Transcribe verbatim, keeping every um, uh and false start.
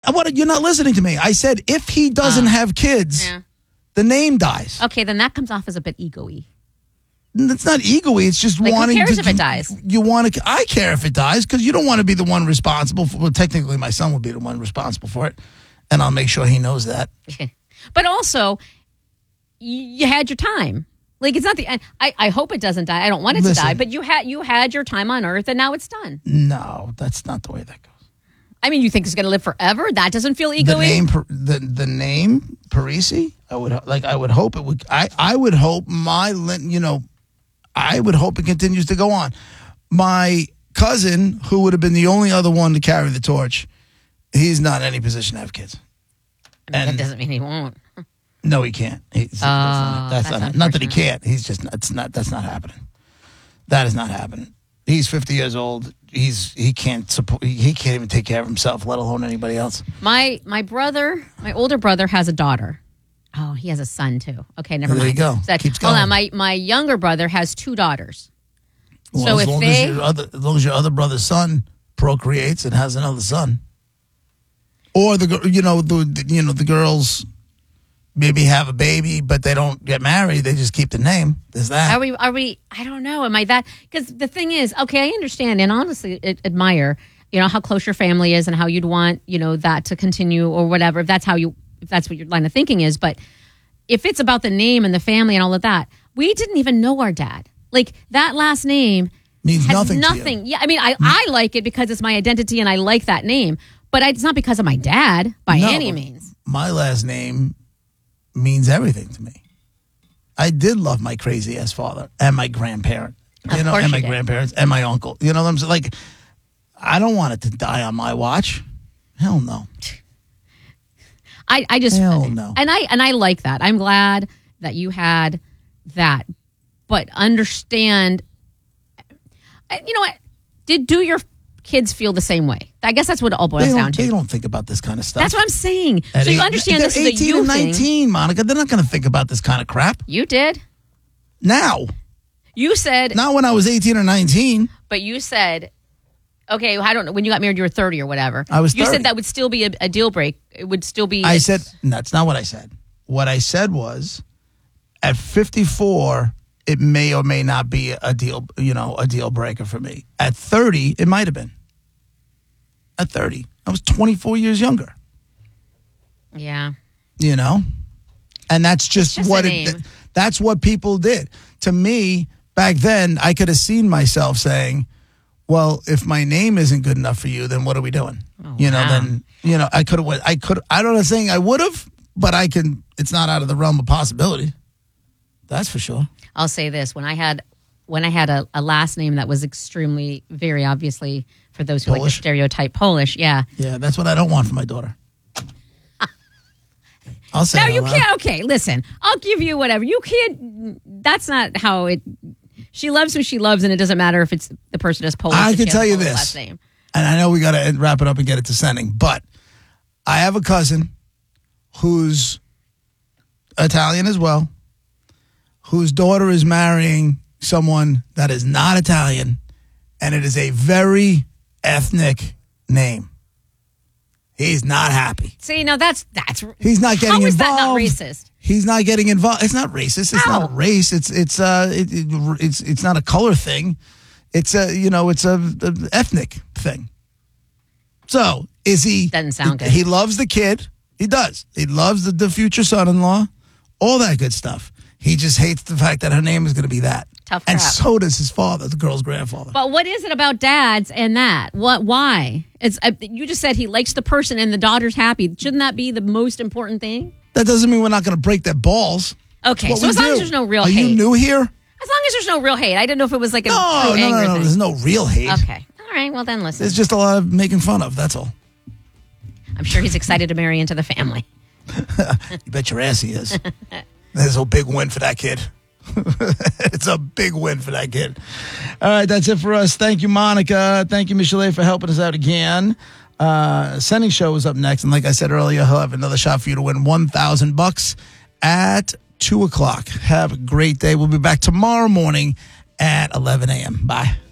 what? You're not listening to me. I said if he doesn't uh, have kids, yeah. the name dies. Okay, then that comes off as a bit ego-y. It's not ego-y. It's just like, wanting to... Who cares to, if it dies? You want to... I care if it dies because you don't want to be the one responsible for... Well, technically, my son would be the one responsible for it, and I'll make sure he knows that. But also, you had your time. Like, it's not the end. I, I hope it doesn't die. I don't want it Listen, to die, but you had you had your time on Earth, and now it's done. No, that's not the way that goes. I mean, you think it's going to live forever? That doesn't feel ego-y? The name, the, the name Parisi, I would like. I would hope it would. I, I would hope my, you know, I would hope it continues to go on. My cousin, who would have been the only other one to carry the torch, he's not in any position to have kids. I mean, and that doesn't mean he won't. No, he can't. He's, oh, that's, that's not, not that he can't. He's just it's not. That's not happening. That is not happening. He's fifty years old. He's he can't support. He can't even take care of himself, let alone anybody else. My my brother, my older brother, has a daughter. Oh, he has a son too. Okay, never there mind. There you go. So that, Keeps going. Hold on. My my younger brother has two daughters. Well, so as if long they, as, your other, as long as your other brother's son procreates and has another son, or the you know the you know the girls. Maybe have a baby, but they don't get married. They just keep the name. There's that. Are we? Are we? I don't know. Am I that? Because the thing is, okay, I understand and honestly it, admire, you know, how close your family is and how you'd want, you know, that to continue or whatever. If that's how you, if that's what your line of thinking is. But if it's about the name and the family and all of that, we didn't even know our dad. Like that last name means has nothing. Nothing. To you. Yeah. I mean, I, I like it because it's my identity and I like that name. But I, it's not because of my dad by no, any means. My last name means everything to me. I did love my crazy ass father and my grandparent, you of know, course and my you did. grandparents and my uncle. You know what I'm saying? Like, I don't want it to die on my watch. Hell no. I, I just Hell no. And I and I like that. I'm glad that you had that, but understand. You know what? Did do your kids feel the same way? I guess that's what it all boils down to. They don't think about this kind of stuff. That's what I'm saying. At so you eight, understand this is a eighteen you and thing. nineteen, Monica. They're not going to think about this kind of crap. You did. Now. You said. Not when I was eighteen or nineteen. But you said, okay, I don't know. When you got married, you were thirty or whatever. I was thirty. You said that would still be a, a deal break. It would still be. I said, that's not what I said. What I said was, at fifty-four, it may or may not be a deal, you know, a deal breaker for me. At thirty, it might have been. At thirty, I was twenty-four years younger. Yeah. You know? And that's just, just what it, that's what people did. To me, back then, I could have seen myself saying, well, if my name isn't good enough for you, then what are we doing? Oh, you know, wow. then, you know, I could have went, I could, I don't know saying I would have, but I can, it's not out of the realm of possibility. That's for sure. I'll say this. When I had, when I had a, a last name that was extremely, very obviously, for those who Polish? like the stereotype Polish, yeah. Yeah, that's what I don't want for my daughter. I'll say No, it you out loud. can't. Okay, listen. I'll give you whatever. You can't. That's not how it. She loves who she loves, and it doesn't matter if it's the person is Polish. I if can she tell has a you Polish this, last name. and I know we got to wrap it up and get it to sending, but I have a cousin who's Italian as well, whose daughter is marrying someone that is not Italian, and it is a very ethnic name. He's not happy. See, now that's that's. He's not getting How is involved. that not racist? He's not getting involved. It's not racist. It's How? not a race. It's it's uh it, it, it's it's not a color thing. It's a you know it's a, a ethnic thing. So is he? Doesn't sound good. He loves the kid. He does. He loves the, the future son-in-law. All that good stuff. He just hates the fact that her name is going to be that. Tough And crap. so does his father, the girl's grandfather. But what is it about dads and that? What? Why? It's uh, you just said he likes the person and the daughter's happy. Shouldn't that be the most important thing? That doesn't mean we're not going to break their balls. Okay, What so we as long do. as there's no real Are hate. you new here? As long as there's no real hate. I didn't know if it was like a No, true no, anger no, no. thing. There's no real hate. Okay. All right. Well, then listen. There's just a lot of making fun of. That's all. I'm sure he's excited to marry into the family. You bet your ass he is. That's a big win for that kid. It's a big win for that kid. All right, that's it for us. Thank you, Monica. Thank you, Michelle, for helping us out again. Uh, Sending Show is up next, and like I said earlier, he'll have another shot for you to win one thousand bucks at two o'clock. Have a great day. We'll be back tomorrow morning at eleven a.m. Bye.